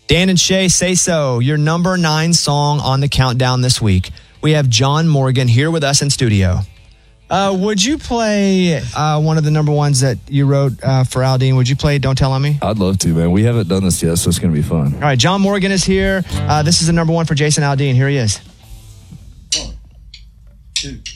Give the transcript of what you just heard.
Dan and Shay, Say So, your number 9 song on the countdown this week. We have John Morgan here with us in studio. Would you play one of the number ones that you wrote for Aldean? Would you play Don't Tell On Me? I'd love to, man. We haven't done this yet, so it's going to be fun. All right, John Morgan is here. This is the number 1 for Jason Aldean. Here he is. 1, 2.